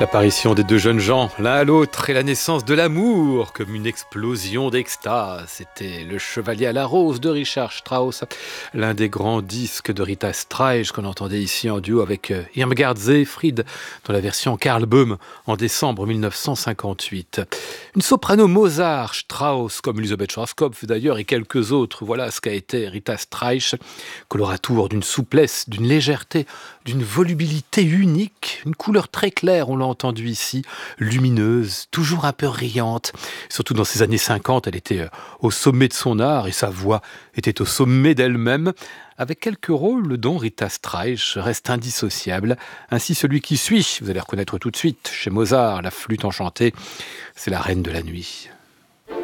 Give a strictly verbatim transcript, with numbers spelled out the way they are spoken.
L'apparition des deux jeunes gens, l'un à l'autre, et la naissance de l'amour, comme une explosion d'extase. C'était Le Chevalier à la Rose de Richard Strauss, l'un des grands disques de Rita Streich qu'on entendait ici en duo avec Irmgard Seefried dans la version Karl Böhm en décembre mille neuf cent cinquante-huit. Une soprano Mozart, Strauss, comme Elisabeth Schwarzkopf d'ailleurs, et quelques autres. Voilà ce qu'a été Rita Streich, coloratour d'une souplesse, d'une légèreté, d'une volubilité unique, une couleur très claire, on l'a entendu ici, lumineuse, toujours un peu riante. Surtout dans ces années cinquante, elle était au sommet de son art et sa voix était au sommet d'elle-même. Avec quelques rôles dont Rita Streich reste indissociable. Ainsi celui qui suit, vous allez reconnaître tout de suite, chez Mozart, la flûte enchantée, c'est la reine de la nuit.